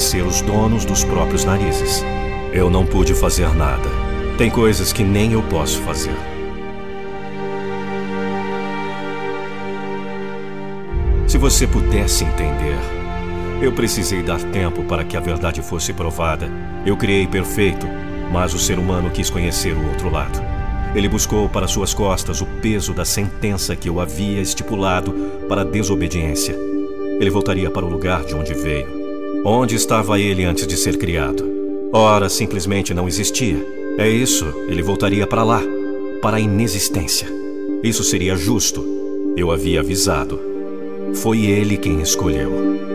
ser os donos dos próprios narizes. Eu não pude fazer nada. Tem coisas que nem eu posso fazer. Se você pudesse entender, eu precisei dar tempo para que a verdade fosse provada. Eu criei perfeito, mas o ser humano quis conhecer o outro lado. Ele buscou para suas costas o peso da sentença que eu havia estipulado para a desobediência. Ele voltaria para o lugar de onde veio. Onde estava ele antes de ser criado? Ora, simplesmente não existia. É isso, ele voltaria para lá, para a inexistência. Isso seria justo. Eu havia avisado. Foi ele quem escolheu.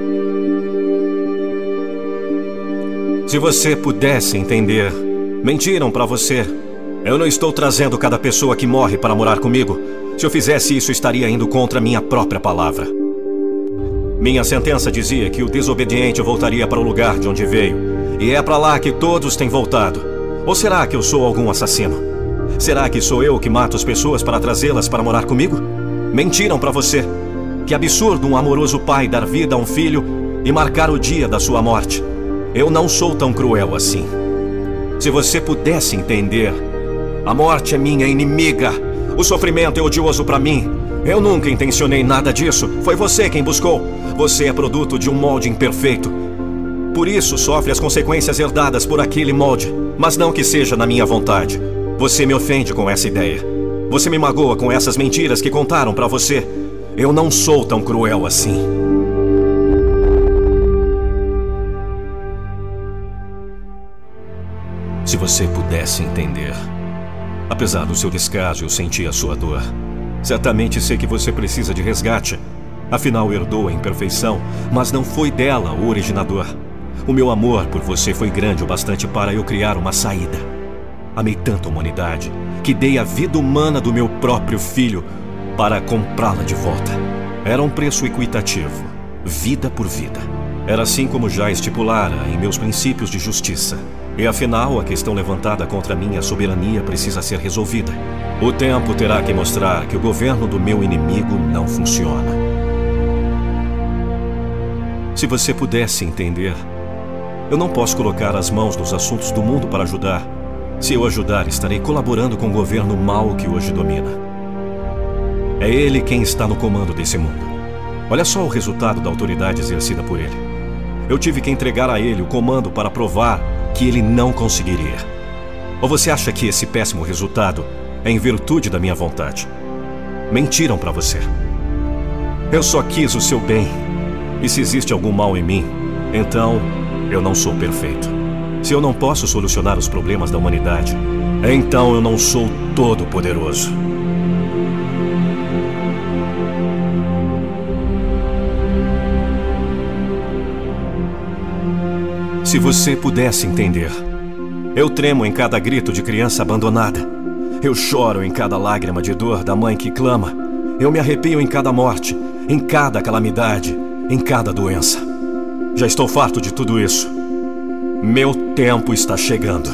Se você pudesse entender, mentiram para você. Eu não estou trazendo cada pessoa que morre para morar comigo. Se eu fizesse isso, estaria indo contra minha própria palavra. Minha sentença dizia que o desobediente voltaria para o lugar de onde veio. E é para lá que todos têm voltado. Ou será que eu sou algum assassino? Será que sou eu que mato as pessoas para trazê-las para morar comigo? Mentiram para você. Que absurdo um amoroso pai dar vida a um filho e marcar o dia da sua morte. Eu não sou tão cruel assim. Se você pudesse entender, a morte é minha inimiga. O sofrimento é odioso para mim. Eu nunca intencionei nada disso. Foi você quem buscou. Você é produto de um molde imperfeito. Por isso sofre as consequências herdadas por aquele molde. Mas não que seja na minha vontade. Você me ofende com essa ideia. Você me magoa com essas mentiras que contaram para você. Eu não sou tão cruel assim. Se você pudesse entender. Apesar do seu descaso, eu senti a sua dor. Certamente sei que você precisa de resgate. Afinal, herdou a imperfeição, mas não foi dela o originador. O meu amor por você foi grande o bastante para eu criar uma saída. Amei tanto a humanidade que dei a vida humana do meu próprio filho para comprá-la de volta. Era um preço equitativo, vida por vida. Era assim como já estipulara em meus princípios de justiça. E afinal, a questão levantada contra minha soberania precisa ser resolvida. O tempo terá que mostrar que o governo do meu inimigo não funciona. Se você pudesse entender, eu não posso colocar as mãos nos assuntos do mundo para ajudar. Se eu ajudar, estarei colaborando com o governo mau que hoje domina. É ele quem está no comando desse mundo. Olha só o resultado da autoridade exercida por ele. Eu tive que entregar a ele o comando para provar que ele não conseguiria. Ou você acha que esse péssimo resultado é em virtude da minha vontade? Mentiram para você. Eu só quis o seu bem. E se existe algum mal em mim, então eu não sou perfeito. Se eu não posso solucionar os problemas da humanidade, então eu não sou todo-poderoso. Se você pudesse entender, eu tremo em cada grito de criança abandonada. Eu choro em cada lágrima de dor da mãe que clama. Eu me arrepio em cada morte, em cada calamidade, em cada doença. Já estou farto de tudo isso. Meu tempo está chegando.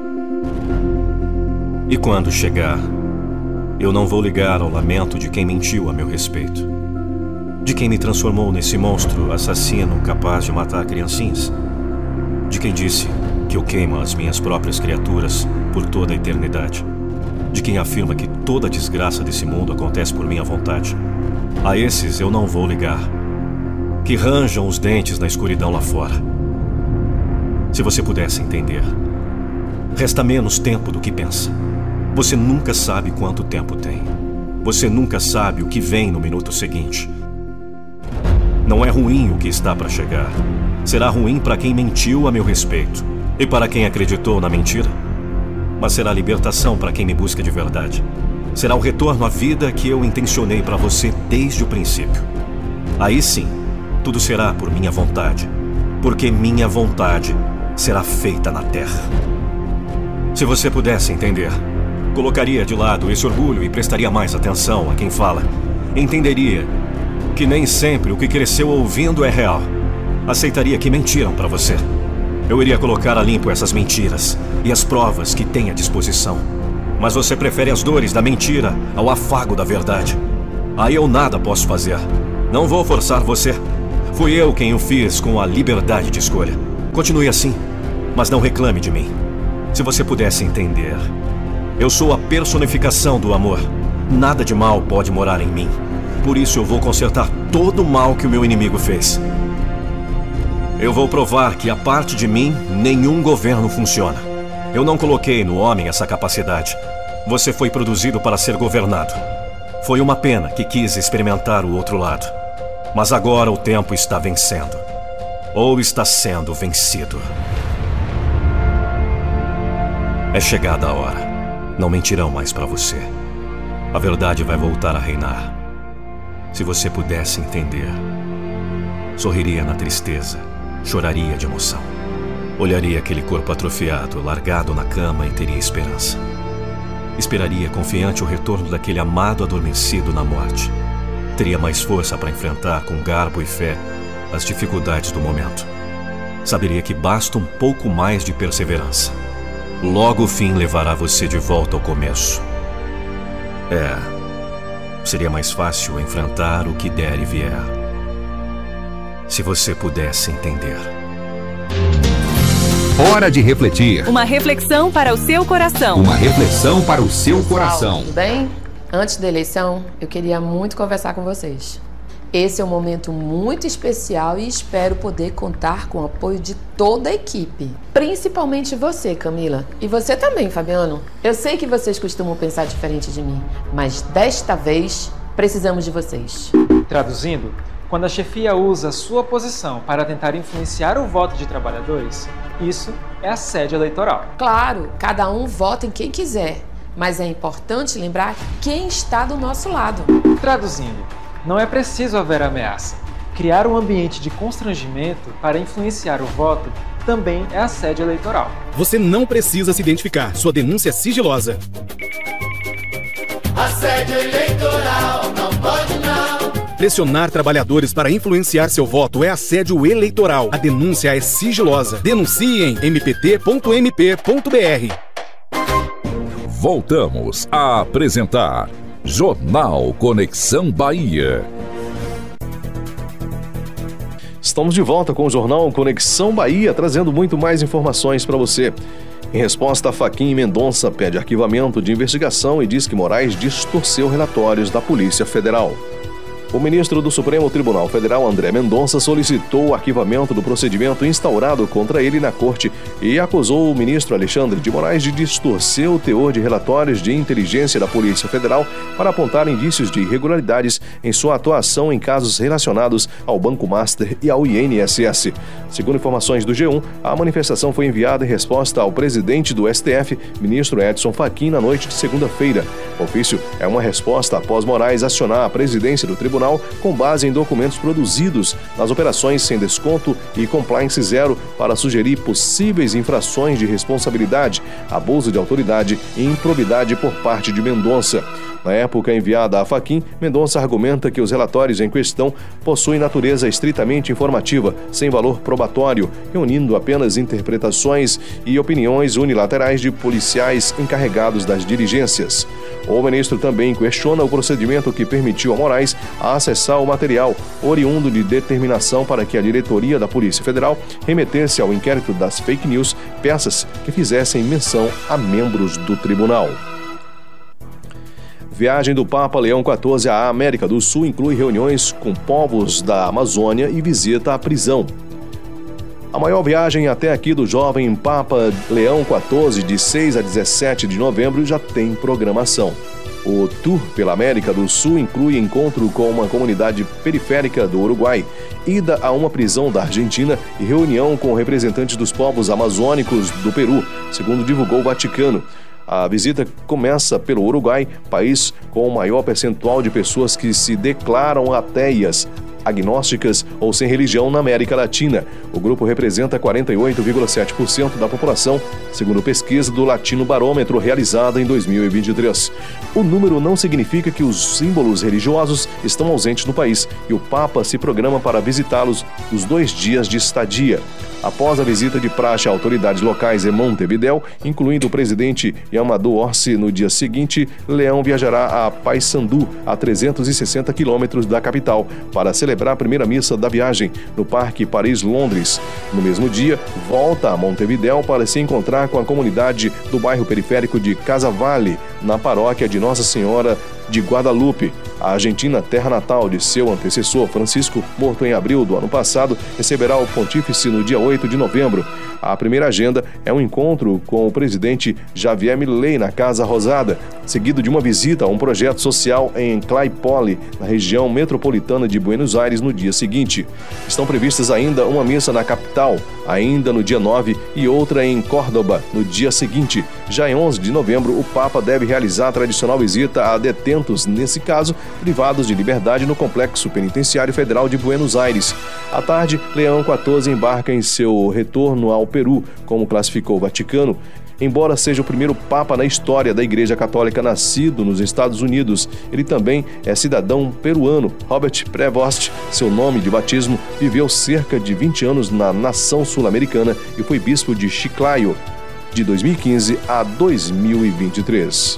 E quando chegar, eu não vou ligar ao lamento de quem mentiu a meu respeito. De quem me transformou nesse monstro assassino capaz de matar criancinhas. De quem disse que eu queimo as minhas próprias criaturas por toda a eternidade. De quem afirma que toda a desgraça desse mundo acontece por minha vontade. A esses eu não vou ligar. Que ranjam os dentes na escuridão lá fora. Se você pudesse entender, resta menos tempo do que pensa. Você nunca sabe quanto tempo tem. Você nunca sabe o que vem no minuto seguinte. Não é ruim o que está para chegar. Será ruim para quem mentiu a meu respeito e para quem acreditou na mentira. Mas será libertação para quem me busca de verdade. Será o retorno à vida que eu intencionei para você desde o princípio. Aí sim, tudo será por minha vontade, porque minha vontade será feita na terra. Se você pudesse entender, colocaria de lado esse orgulho e prestaria mais atenção a quem fala. Entenderia que nem sempre o que cresceu ouvindo é real. Aceitaria que mentiram para você. Eu iria colocar a limpo essas mentiras e as provas que tem à disposição. Mas você prefere as dores da mentira ao afago da verdade. Aí eu nada posso fazer. Não vou forçar você. Fui eu quem o fiz com a liberdade de escolha. Continue assim, mas não reclame de mim. Se você pudesse entender, eu sou a personificação do amor. Nada de mal pode morar em mim. Por isso eu vou consertar todo o mal que o meu inimigo fez. Eu vou provar que, a parte de mim, nenhum governo funciona. Eu não coloquei no homem essa capacidade. Você foi produzido para ser governado. Foi uma pena que quis experimentar o outro lado. Mas agora o tempo está vencendo. Ou está sendo vencido. É chegada a hora. Não mentirão mais para você. A verdade vai voltar a reinar. Se você pudesse entender, sorriria na tristeza, choraria de emoção. Olharia aquele corpo atrofiado, largado na cama e teria esperança. Esperaria confiante o retorno daquele amado adormecido na morte. Teria mais força para enfrentar com garbo e fé as dificuldades do momento. Saberia que basta um pouco mais de perseverança. Logo o fim levará você de volta ao começo. Seria mais fácil enfrentar o que der e vier. Se você pudesse entender. Hora de refletir. Uma reflexão para o seu coração. Uma reflexão para o seu coração. Tudo bem? Antes da eleição, eu queria muito conversar com vocês. Esse é um momento muito especial e espero poder contar com o apoio de toda a equipe. Principalmente você, Camila. E você também, Fabiano. Eu sei que vocês costumam pensar diferente de mim, mas desta vez precisamos de vocês. Traduzindo, quando a chefia usa a sua posição para tentar influenciar o voto de trabalhadores, isso é assédio eleitoral. Claro, cada um vota em quem quiser, mas é importante lembrar quem está do nosso lado. Traduzindo, não é preciso haver ameaça. Criar um ambiente de constrangimento para influenciar o voto também é assédio eleitoral. Você não precisa se identificar. Sua denúncia é sigilosa. Assédio eleitoral, não pode não. Pressionar trabalhadores para influenciar seu voto é assédio eleitoral. A denúncia é sigilosa. Denuncie em mpt.mp.br. Voltamos a apresentar Jornal Conexão Bahia. Estamos de volta com o Jornal Conexão Bahia, trazendo muito mais informações para você. Em resposta, Fachin Mendonça pede arquivamento de investigação e diz que Moraes distorceu relatórios da Polícia Federal. O ministro do Supremo Tribunal Federal, André Mendonça, solicitou o arquivamento do procedimento instaurado contra ele na corte e acusou o ministro Alexandre de Moraes de distorcer o teor de relatórios de inteligência da Polícia Federal para apontar indícios de irregularidades em sua atuação em casos relacionados ao Banco Master e ao INSS. Segundo informações do G1, a manifestação foi enviada em resposta ao presidente do STF, ministro Edson Fachin, na noite de segunda-feira. O ofício é uma resposta após Moraes acionar a presidência do tribunal com base em documentos produzidos nas operações sem desconto e compliance zero para sugerir possíveis infrações de responsabilidade, abuso de autoridade e improbidade por parte de Mendonça. Na época enviada a Fachin, Mendonça argumenta que os relatórios em questão possuem natureza estritamente informativa, sem valor probatório, reunindo apenas interpretações e opiniões unilaterais de policiais encarregados das diligências. O ministro também questiona o procedimento que permitiu a Moraes acessar o material, oriundo de determinação para que a diretoria da Polícia Federal remetesse ao inquérito das fake news peças que fizessem menção a membros do tribunal. Viagem do Papa Leão XIV à América do Sul inclui reuniões com povos da Amazônia e visita à prisão. A maior viagem até aqui do jovem Papa Leão XIV, de 6 a 17 de novembro, já tem programação. O tour pela América do Sul inclui encontro com uma comunidade periférica do Uruguai, ida a uma prisão da Argentina e reunião com representantes dos povos amazônicos do Peru, segundo divulgou o Vaticano. A visita começa pelo Uruguai, país com o maior percentual de pessoas que se declaram ateias, agnósticas ou sem religião na América Latina. O grupo representa 48,7% da população, segundo pesquisa do Latino Barômetro realizada em 2023. O número não significa que os símbolos religiosos estão ausentes no país e o Papa se programa para visitá-los nos 2 dias de estadia. Após a visita de praxe a autoridades locais em Montevidéu, incluindo o presidente Amador Orsi, no dia seguinte, Leão viajará a Payssandu, a 360 quilômetros da capital, para celebrar celebrar a primeira missa da viagem no Parque Paris-Londres. No mesmo dia, volta a Montevidéu para se encontrar com a comunidade do bairro periférico de Casavale, na paróquia de Nossa Senhora de Guadalupe. A Argentina, terra natal de seu antecessor Francisco, morto em abril do ano passado, receberá o pontífice no dia 8 de novembro. A primeira agenda é um encontro com o presidente Javier Milei na Casa Rosada, seguido de uma visita a um projeto social em Claypole, na região metropolitana de Buenos Aires, no dia seguinte. Estão previstas ainda uma missa na capital, ainda no dia 9, e outra em Córdoba, no dia seguinte. Já em 11 de novembro, o Papa deve realizar a tradicional visita a detentos, nesse caso, privados de liberdade no Complexo Penitenciário Federal de Buenos Aires. À tarde, Leão XIV embarca em seu retorno ao Peru, como classificou o Vaticano. Embora seja o primeiro Papa na história da Igreja Católica nascido nos Estados Unidos, ele também é cidadão peruano. Robert Prevost, seu nome de batismo, viveu cerca de 20 anos na nação sul-americana e foi bispo de Chiclayo, de 2015 a 2023.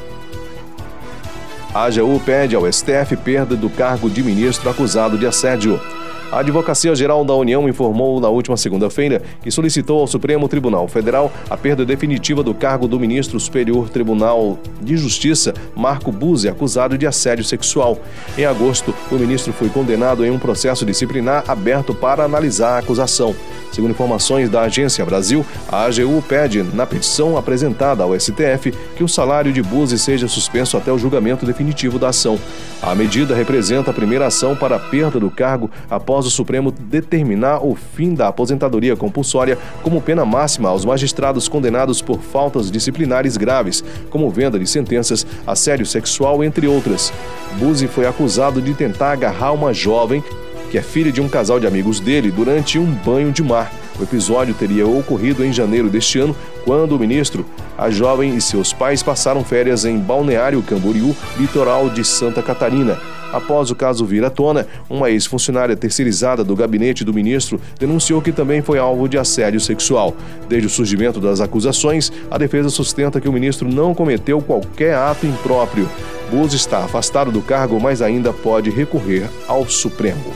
A AGU pede ao STF perda do cargo de ministro acusado de assédio. A Advocacia Geral da União informou na última segunda-feira que solicitou ao Supremo Tribunal Federal a perda definitiva do cargo do ministro Superior Tribunal de Justiça, Marco Buzzi, acusado de assédio sexual. Em agosto, o ministro foi condenado em um processo disciplinar aberto para analisar a acusação. Segundo informações da Agência Brasil, a AGU pede, na petição apresentada ao STF, que o salário de Buzzi seja suspenso até o julgamento definitivo da ação. A medida representa a primeira ação para a perda do cargo após o Supremo determinar o fim da aposentadoria compulsória como pena máxima aos magistrados condenados por faltas disciplinares graves, como venda de sentenças, assédio sexual, entre outras. Buzzi foi acusado de tentar agarrar uma jovem que é filha de um casal de amigos dele, durante um banho de mar. O episódio teria ocorrido em janeiro deste ano, quando o ministro, a jovem e seus pais passaram férias em Balneário Camboriú, litoral de Santa Catarina. Após o caso vir à tona, uma ex-funcionária terceirizada do gabinete do ministro denunciou que também foi alvo de assédio sexual. Desde o surgimento das acusações, a defesa sustenta que o ministro não cometeu qualquer ato impróprio. Buzzi está afastado do cargo, mas ainda pode recorrer ao Supremo.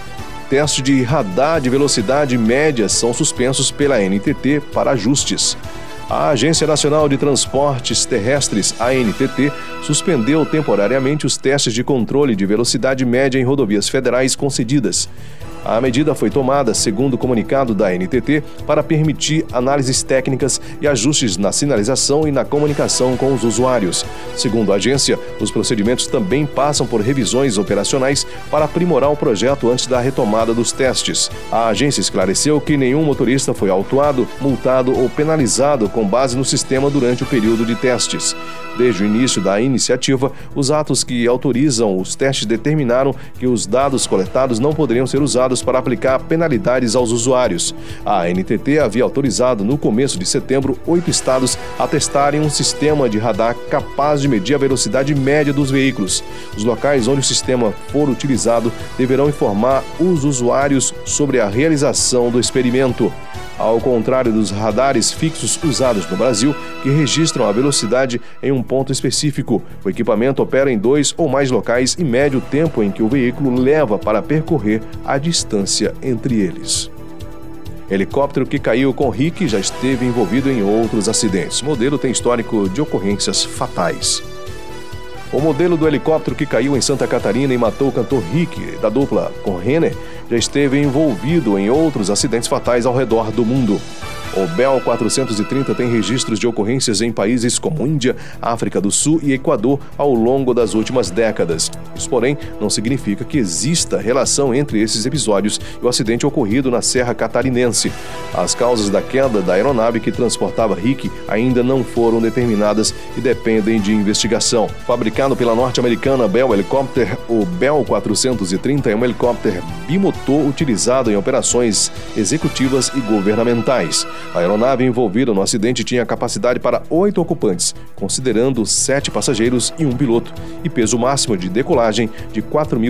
Testes de radar de velocidade média são suspensos pela NTT para ajustes. A Agência Nacional de Transportes Terrestres, ANTT, suspendeu temporariamente os testes de controle de velocidade média em rodovias federais concedidas. A medida foi tomada, segundo o comunicado da ANTT, para permitir análises técnicas e ajustes na sinalização e na comunicação com os usuários. Segundo a agência, os procedimentos também passam por revisões operacionais para aprimorar o projeto antes da retomada dos testes. A agência esclareceu que nenhum motorista foi autuado, multado ou penalizado com base no sistema durante o período de testes. Desde o início da iniciativa, os atos que autorizam os testes determinaram que os dados coletados não poderiam ser usados para aplicar penalidades aos usuários. A ANTT havia autorizado, no começo de setembro, 8 estados a testarem um sistema de radar capaz de medir a velocidade média dos veículos. Os locais onde o sistema for utilizado deverão informar os usuários sobre a realização do experimento. Ao contrário dos radares fixos usados no Brasil, que registram a velocidade em um ponto específico, o equipamento opera em 2 ou mais locais e mede o tempo em que o veículo leva para percorrer a distância entre eles. Helicóptero que caiu com Rick já esteve envolvido em outros acidentes. O modelo tem histórico de ocorrências fatais. O modelo do helicóptero que caiu em Santa Catarina e matou o cantor Rick, da dupla com Renner, já esteve envolvido em outros acidentes fatais ao redor do mundo. O Bell 430 tem registros de ocorrências em países como Índia, África do Sul e Equador ao longo das últimas décadas. Isso, porém, não significa que exista relação entre esses episódios e o acidente ocorrido na Serra Catarinense. As causas da queda da aeronave que transportava Rick ainda não foram determinadas e dependem de investigação. Fabricado pela norte-americana Bell Helicopter, o Bell 430 é um helicóptero bimotor utilizado em operações executivas e governamentais. A aeronave envolvida no acidente tinha capacidade para 8 ocupantes, considerando 7 passageiros e um piloto, e peso máximo de decolagem de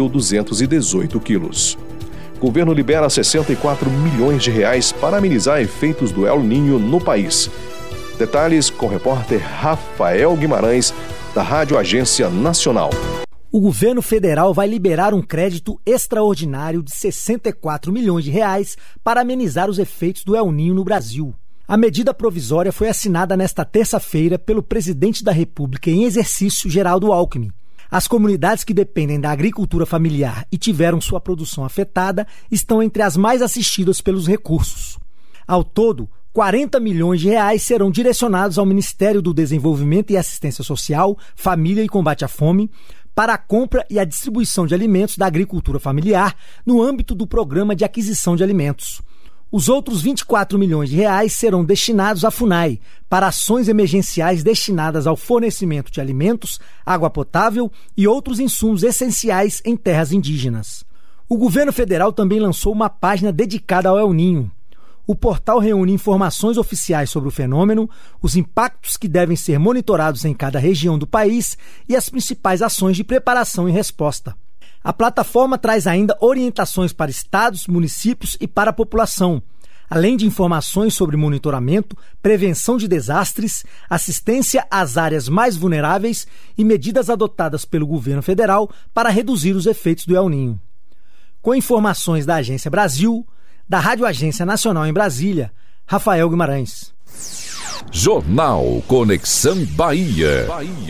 4.218 quilos. O governo libera 64 milhões de reais para amenizar efeitos do El Niño no país. Detalhes com o repórter Rafael Guimarães, da Rádio Agência Nacional. O governo federal vai liberar um crédito extraordinário de 64 milhões de reais para amenizar os efeitos do El Niño no Brasil. A medida provisória foi assinada nesta terça-feira pelo presidente da República em exercício, Geraldo Alckmin. As comunidades que dependem da agricultura familiar e tiveram sua produção afetada estão entre as mais assistidas pelos recursos. Ao todo, 40 milhões de reais serão direcionados ao Ministério do Desenvolvimento e Assistência Social, Família e Combate à Fome, para a compra e a distribuição de alimentos da agricultura familiar no âmbito do Programa de Aquisição de Alimentos. Os outros 24 milhões de reais serão destinados à FUNAI para ações emergenciais destinadas ao fornecimento de alimentos, água potável e outros insumos essenciais em terras indígenas. O governo federal também lançou uma página dedicada ao El Niño. O portal reúne informações oficiais sobre o fenômeno, os impactos que devem ser monitorados em cada região do país e as principais ações de preparação e resposta. A plataforma traz ainda orientações para estados, municípios e para a população, além de informações sobre monitoramento, prevenção de desastres, assistência às áreas mais vulneráveis e medidas adotadas pelo governo federal para reduzir os efeitos do El Niño. Com informações da Agência Brasil, da Rádio Agência Nacional em Brasília, Rafael Guimarães. Jornal Conexão Bahia.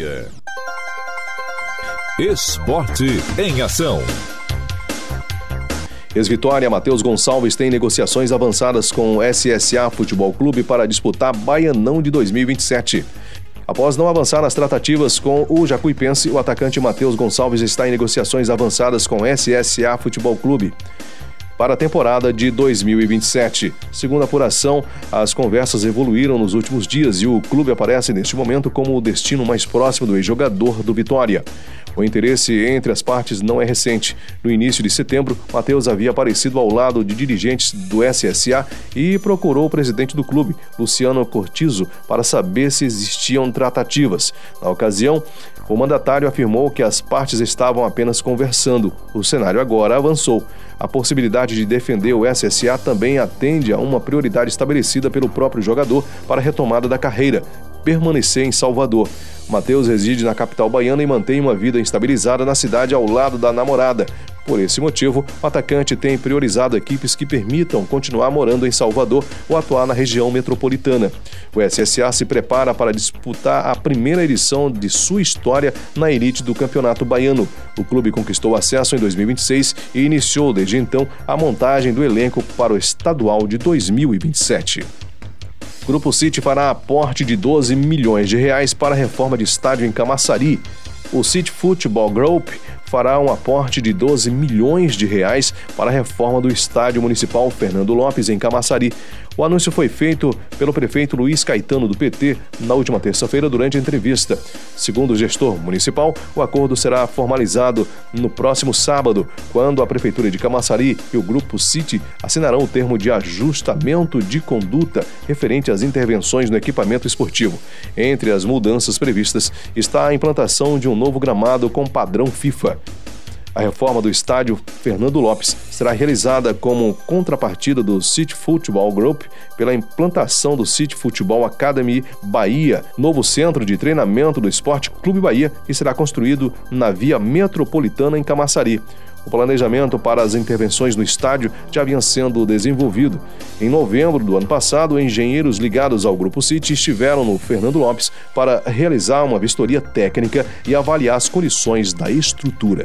Esporte em ação. Ex-Vitória, Matheus Gonçalves tem negociações avançadas com o SSA Futebol Clube para disputar Baianão de 2027. Após não avançar nas tratativas com o Jacuipense, o atacante Matheus Gonçalves está em negociações avançadas com o SSA Futebol Clube para a temporada de 2027. Segundo a apuração, as conversas evoluíram nos últimos dias e o clube aparece neste momento como o destino mais próximo do ex-jogador do Vitória. O interesse entre as partes não é recente. No início de setembro, Matheus havia aparecido ao lado de dirigentes do SSA e procurou o presidente do clube, Luciano Cortizo, para saber se existiam tratativas. Na ocasião, o mandatário afirmou que as partes estavam apenas conversando. O cenário agora avançou. A possibilidade de defender o SSA também atende a uma prioridade estabelecida pelo próprio jogador para a retomada da carreira: permanecer em Salvador. Matheus reside na capital baiana e mantém uma vida estabilizada na cidade ao lado da namorada. Por esse motivo, o atacante tem priorizado equipes que permitam continuar morando em Salvador ou atuar na região metropolitana. O SSA se prepara para disputar a primeira edição de sua história na elite do Campeonato Baiano. O clube conquistou acesso em 2026 e iniciou desde então a montagem do elenco para o estadual de 2027. Grupo City fará aporte de 12 milhões de reais para a reforma de estádio em Camaçari. O City Football Group fará um aporte de 12 milhões de reais para a reforma do Estádio Municipal Fernando Lopes, em Camaçari. O anúncio foi feito pelo prefeito Luiz Caetano, do PT, na última terça-feira, durante a entrevista. Segundo o gestor municipal, o acordo será formalizado no próximo sábado, quando a Prefeitura de Camaçari e o Grupo City assinarão o termo de ajustamento de conduta referente às intervenções no equipamento esportivo. Entre as mudanças previstas está a implantação de um novo gramado com padrão FIFA. A reforma do estádio Fernando Lopes será realizada como contrapartida do City Football Group pela implantação do City Football Academy Bahia, novo centro de treinamento do Esporte Clube Bahia, que será construído na via metropolitana em Camaçari. O planejamento para as intervenções no estádio já vinha sendo desenvolvido. Em novembro do ano passado, engenheiros ligados ao Grupo City estiveram no Fernando Lopes para realizar uma vistoria técnica e avaliar as condições da estrutura.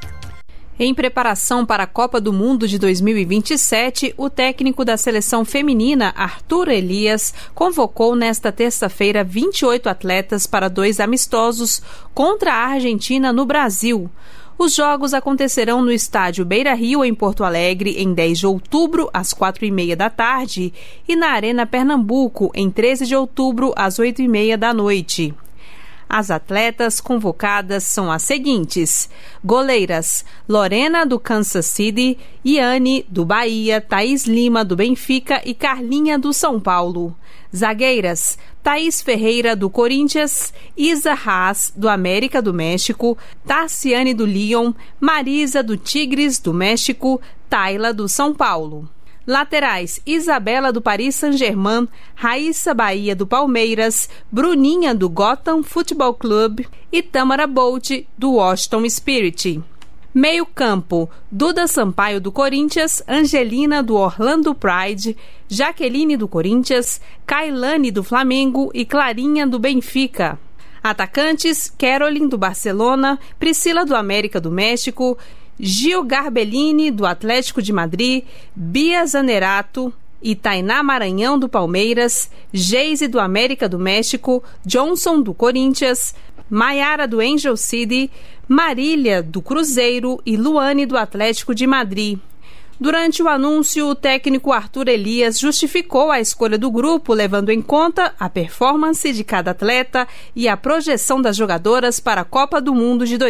Em preparação para a Copa do Mundo de 2027, o técnico da seleção feminina, Arthur Elias, convocou nesta terça-feira 28 atletas para 2 amistosos contra a Argentina no Brasil. Os jogos acontecerão no estádio Beira-Rio, em Porto Alegre, em 10 de outubro, às 4h30 da tarde, e na Arena Pernambuco, em 13 de outubro, às 8h30 da noite. As atletas convocadas são as seguintes: goleiras, Lorena, do Kansas City, Iane, do Bahia, Thaís Lima, do Benfica e Carlinha, do São Paulo. Zagueiras, Thaís Ferreira, do Corinthians, Isa Haas, do América do México, Tarciane, do Lyon, Marisa, do Tigres do México, Tayla, do São Paulo. Laterais: Isabela do Paris Saint-Germain, Raíssa Bahia do Palmeiras, Bruninha do Gotham Futebol Clube e Tâmara Bolt do Washington Spirit. Meio-campo: Duda Sampaio do Corinthians, Angelina do Orlando Pride, Jaqueline do Corinthians, Kailane do Flamengo e Clarinha do Benfica. Atacantes: Caroline do Barcelona, Priscila do América do México, Gil Garbellini do Atlético de Madrid, Bia Zanerato e Tainá Maranhão do Palmeiras, Geise do América do México, Johnson do Corinthians, Maiara do Angel City, Marília do Cruzeiro e Luane do Atlético de Madrid. Durante o anúncio, o técnico Arthur Elias justificou a escolha do grupo, levando em conta a performance de cada atleta e a projeção das jogadoras para a Copa do Mundo de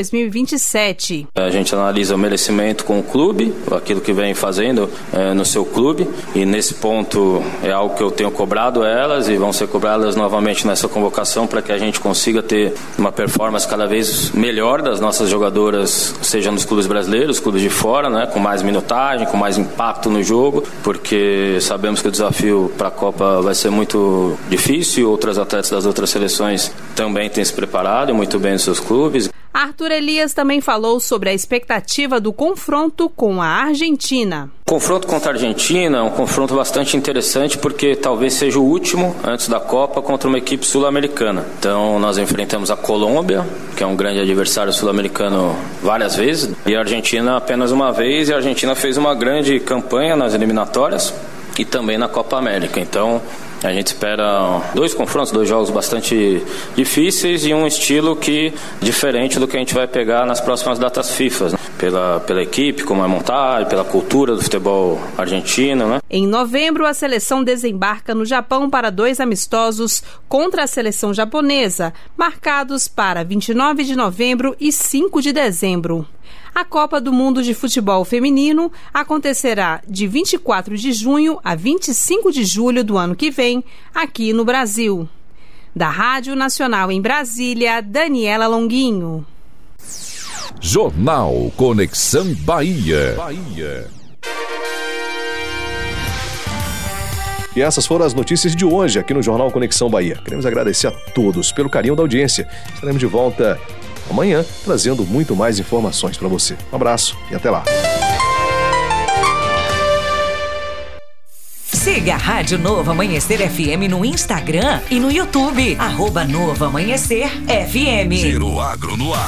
2027. A gente analisa o merecimento com o clube, aquilo que vem fazendo no seu clube, e nesse ponto é algo que eu tenho cobrado elas e vão ser cobradas novamente nessa convocação para que a gente consiga ter uma performance cada vez melhor das nossas jogadoras, seja nos clubes brasileiros, clubes de fora, né, com mais minutagem, com mais impacto no jogo, porque sabemos que o desafio para a Copa vai ser muito difícil. Outros atletas das outras seleções também têm se preparado muito bem nos seus clubes. Arthur Elias também falou sobre a expectativa do confronto com a Argentina. O confronto contra a Argentina é um confronto bastante interessante porque talvez seja o último antes da Copa contra uma equipe sul-americana. Então nós enfrentamos a Colômbia, que é um grande adversário sul-americano várias vezes, e a Argentina apenas uma vez, e a Argentina fez uma grande campanha nas eliminatórias e também na Copa América. Então a gente espera 2 confrontos, 2 jogos bastante difíceis e um estilo diferente do que a gente vai pegar nas próximas datas FIFA, né? Pela equipe, como é montada, pela cultura do futebol argentino, né? Em novembro, a seleção desembarca no Japão para 2 amistosos contra a seleção japonesa, marcados para 29 de novembro e 5 de dezembro. A Copa do Mundo de Futebol Feminino acontecerá de 24 de junho a 25 de julho do ano que vem, aqui no Brasil. Da Rádio Nacional em Brasília, Daniela Longuinho. Jornal Conexão Bahia. E essas foram as notícias de hoje aqui no Jornal Conexão Bahia. Queremos agradecer a todos pelo carinho da audiência. Estaremos de volta amanhã, trazendo muito mais informações para você. Um abraço e até lá. Siga a Rádio Novo Amanhecer FM no Instagram e no YouTube. @Novo Amanhecer FM. Giro Agro no ar.